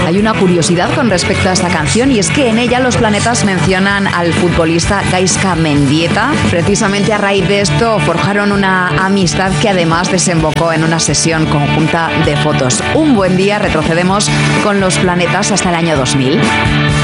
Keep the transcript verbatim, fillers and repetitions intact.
Hay una curiosidad con respecto a esta canción y es que en ella los Planetas mencionan al futbolista Gaizka Mendieta. Precisamente a raíz de esto forjaron una amistad que además desembocó en una sesión conjunta de fotos. Un buen día, retrocedemos con los Planetas hasta el año dos mil.